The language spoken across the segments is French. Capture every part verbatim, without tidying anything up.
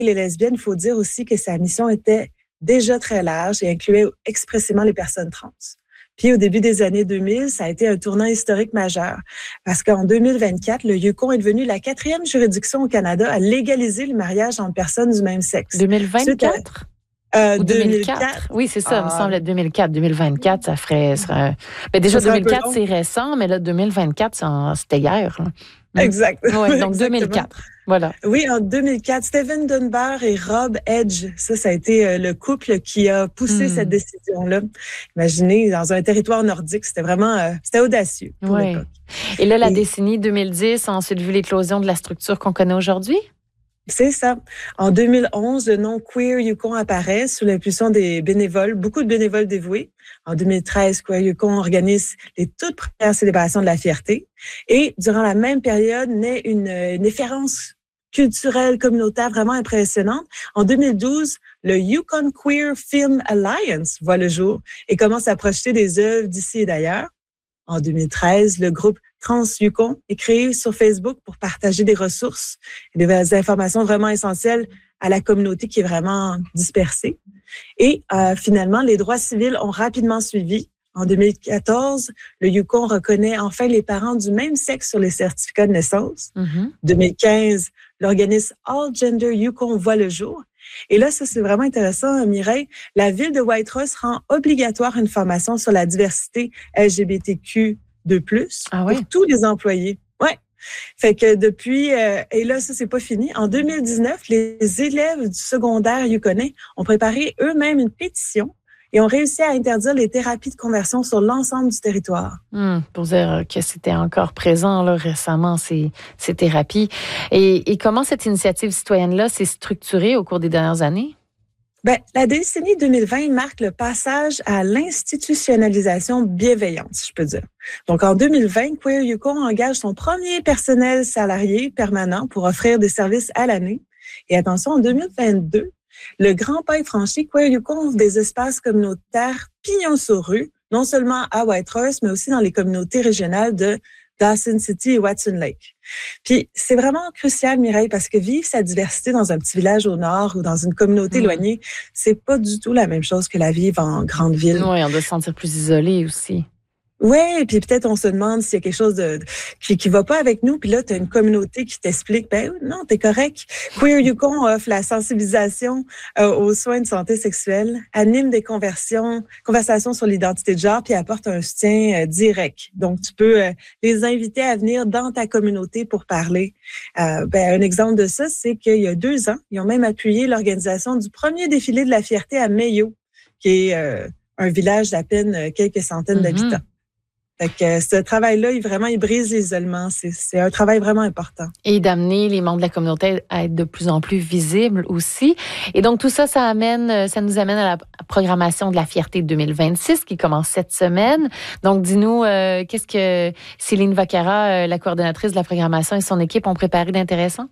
les lesbiennes, il faut dire aussi que sa mission était déjà très large et incluait expressément les personnes trans. Puis au début des années deux mille, ça a été un tournant historique majeur parce qu'en deux mille vingt-quatre, le Yukon est devenu la quatrième juridiction au Canada à légaliser le mariage entre personnes du même sexe. deux mille vingt-quatre? Euh, Ou deux mille quatre. Oui, c'est ça, ah. il me semble deux mille quatre. deux mille vingt-quatre, ça ferait... Ça ferait... Ben déjà, deux mille quatre, c'est récent, mais là, deux mille vingt-quatre, c'était hier. Là. Exact. Oui, donc deux mille quatre. Voilà. Oui, en deux mille quatre, Stephen Dunbar et Rob Edge, ça, ça a été le couple qui a poussé mm. cette décision-là. Imaginez, dans un territoire nordique, c'était vraiment, euh, c'était audacieux pour oui. l'époque. Et là, la et... décennie deux mille dix a ensuite vu l'éclosion de la structure qu'on connaît aujourd'hui? C'est ça. En deux mille onze, le nom Queer Yukon apparaît sous l'impulsion des bénévoles, beaucoup de bénévoles dévoués. En deux mille treize, Queer Yukon organise les toutes premières célébrations de la fierté. Et durant la même période, naît une, une référence culturelle communautaire vraiment impressionnante. En deux mille douze, le Yukon Queer Film Alliance voit le jour et commence à projeter des œuvres d'ici et d'ailleurs. En deux mille treize, le groupe Trans Yukon est créé sur Facebook pour partager des ressources et des informations vraiment essentielles à la communauté qui est vraiment dispersée. Et euh, finalement, les droits civils ont rapidement suivi. En deux mille quatorze, le Yukon reconnaît enfin les parents du même sexe sur les certificats de naissance. Mm-hmm. deux mille quinze, l'organisme All Gender Yukon voit le jour. Et là, ça, c'est vraiment intéressant, Mireille. La ville de Whitehorse rend obligatoire une formation sur la diversité L G B T Q deux plus, ah oui? Pour tous les employés. Ouais. Fait que depuis, euh, et là, ça, c'est pas fini. En deux mille dix-neuf, les élèves du secondaire yukonais ont préparé eux-mêmes une pétition et ont réussi à interdire les thérapies de conversion sur l'ensemble du territoire. Mmh, pour dire que c'était encore présent là, récemment, ces, ces thérapies. Et, et comment cette initiative citoyenne-là s'est structurée au cours des dernières années? Ben, la décennie deux mille vingt marque le passage à l'institutionnalisation bienveillante, si je peux dire. Donc, en deux mille vingt, Queer Yukon engage son premier personnel salarié permanent pour offrir des services à l'année. Et attention, en deux mille vingt-deux, le grand pas est franchi, Queer Yukon ouvre des espaces communautaires pignons sur rue, non seulement à Whitehorse, mais aussi dans les communautés régionales de Dawson City et Watson Lake. Puis, c'est vraiment crucial, Mireille, parce que vivre sa diversité dans un petit village au nord ou dans une communauté mmh. éloignée, c'est pas du tout la même chose que la vivre en grande ville. Oui, on doit se sentir plus isolé aussi. Oui, puis peut-être on se demande s'il y a quelque chose de, de qui qui va pas avec nous, puis là tu as une communauté qui t'explique ben non, t'es correct. Queer Yukon offre la sensibilisation euh, aux soins de santé sexuelle, anime des conversions, conversations sur l'identité de genre puis apporte un soutien euh, direct. Donc tu peux euh, les inviter à venir dans ta communauté pour parler. Euh, ben un exemple de ça, c'est qu'il y a deux ans, ils ont même appuyé l'organisation du premier défilé de la fierté à Mayo, qui est euh, un village d'à peine quelques centaines mm-hmm. d'habitants. Fait que ce travail-là, il, vraiment, il brise l'isolement. C'est, c'est un travail vraiment important. Et d'amener les membres de la communauté à être de plus en plus visibles aussi. Et donc, tout ça, ça amène, ça nous amène à la programmation de la Fierté deux mille vingt-six qui commence cette semaine. Donc, dis-nous, euh, qu'est-ce que Céline Vacara, euh, la coordonnatrice de la programmation et son équipe ont préparé d'intéressant?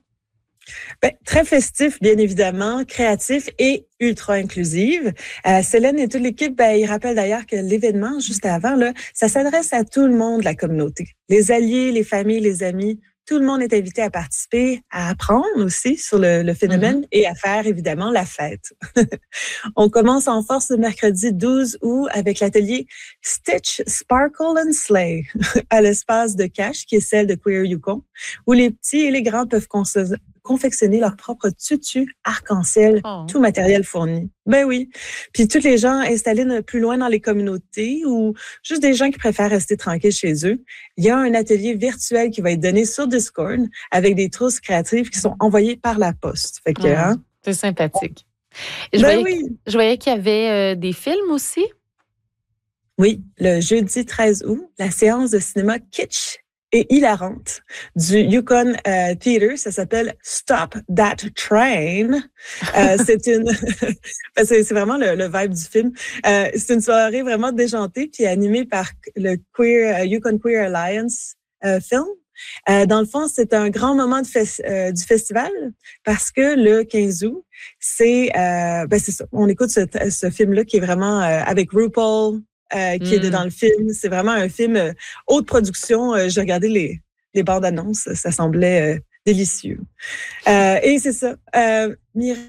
Ben, très festif, bien évidemment, créatif et ultra inclusive. Euh, Céline et toute l'équipe, ben, ils rappellent d'ailleurs que l'événement, juste avant, là, ça s'adresse à tout le monde de la communauté. Les alliés, les familles, les amis, tout le monde est invité à participer, à apprendre aussi sur le, le phénomène mm-hmm. et à faire, évidemment, la fête. On commence en force le mercredi douze août avec l'atelier Stitch, Sparkle and Slay à l'espace de Cache, qui est celle de Queer Yukon, où les petits et les grands peuvent conce- confectionner leur propre tutu arc-en-ciel, oh. tout matériel fourni. Ben oui. Puis tous les gens installés plus loin dans les communautés ou juste des gens qui préfèrent rester tranquilles chez eux, il y a un atelier virtuel qui va être donné sur Discord avec des trousses créatives qui sont envoyées par la poste. Fait que, oh, hein, c'est sympathique. Je, ben voyais, oui. je voyais qu'il y avait euh, des films aussi. Oui, le jeudi treize août, la séance de cinéma kitsch et hilarante du Yukon euh, Theater. Ça s'appelle Stop That Train. Euh, c'est une, c'est, c'est vraiment le, le vibe du film. Euh, c'est une soirée vraiment déjantée puis animée par le Queer euh, Yukon Queer Alliance euh, film. Euh, dans le fond, c'est un grand moment de fes- euh, du festival parce que le quinze août, c'est euh, ben c'est ça. On écoute ce, ce film-là qui est vraiment euh, avec RuPaul. Euh, qui mm. est dans le film. C'est vraiment un film euh, haute production. Euh, j'ai regardé les, les bandes annonces. Ça semblait euh, délicieux. Euh, et c'est ça. Euh,